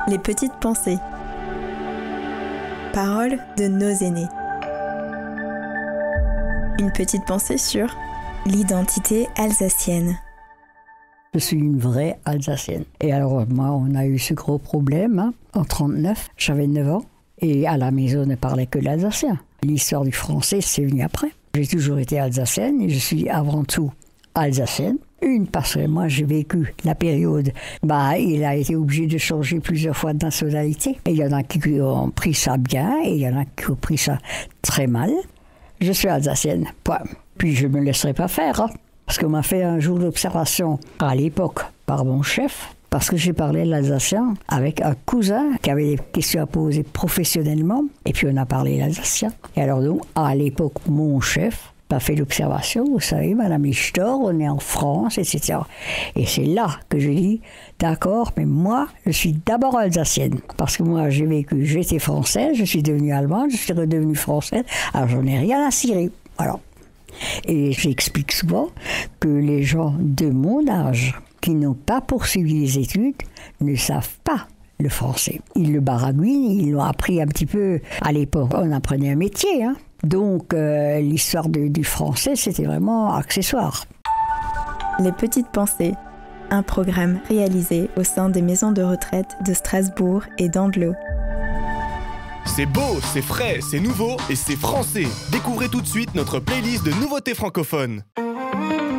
Les petites pensées. Paroles de nos aînés. Une petite pensée sur l'identité alsacienne. Je suis une vraie Alsacienne. Et alors, moi, on a eu ce gros problème. En 1939, j'avais 9 ans. Et à la maison, on ne parlait que l'alsacien. L'histoire du français, c'est venu après. J'ai toujours été alsacienne et je suis avant tout alsacienne. Parce que moi, j'ai vécu la période, il a été obligé de changer plusieurs fois de nationalité. Et il y en a qui ont pris ça bien et il y en a qui ont pris ça très mal. Je suis alsacienne, point. Puis je ne me laisserai pas faire, parce qu'on m'a fait un jour d'observation à l'époque par mon chef, parce que j'ai parlé l'alsacien avec un cousin qui avait des questions à poser professionnellement, et puis on a parlé l'alsacien. Et alors donc, à l'époque, mon chef m'a fait l'observation, vous savez, Madame Lichtor, on est en France, etc. Et c'est là que je dis, d'accord, mais moi, je suis d'abord alsacienne. Parce que moi, j'étais française, je suis devenue allemande, je suis redevenue française, alors j'en ai rien à cirer. Alors, et j'explique souvent que les gens de mon âge qui n'ont pas poursuivi les études ne savent pas le français. Ils le baragouinent, ils l'ont appris un petit peu. À l'époque, on apprenait un métier, Donc, l'histoire du français, c'était vraiment accessoire. Les petites pensées, un programme réalisé au sein des maisons de retraite de Strasbourg et d'Andlau. C'est beau, c'est frais, c'est nouveau et c'est français. Découvrez tout de suite notre playlist de nouveautés francophones.